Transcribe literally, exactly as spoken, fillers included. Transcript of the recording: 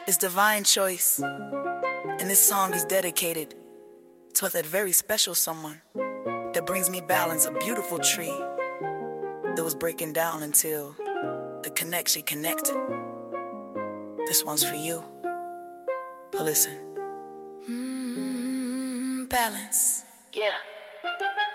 It's divine choice. And this song is dedicated to that very special someone that brings me balance, a beautiful tree that was breaking down until the connection connected. This one's for you. But listen. Mm, balance. Yeah.